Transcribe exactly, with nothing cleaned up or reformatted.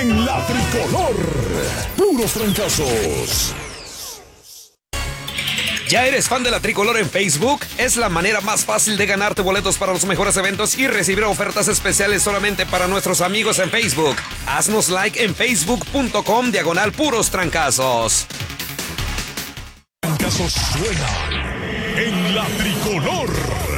en la tricolor. Puros trancazos. ¿Ya eres fan de la Tricolor en Facebook? Es la manera más fácil de ganarte boletos para los mejores eventos y recibir ofertas especiales solamente para nuestros amigos en Facebook. Haznos like en facebook.com diagonal puros trancazos. Trancazos suena en la Tricolor.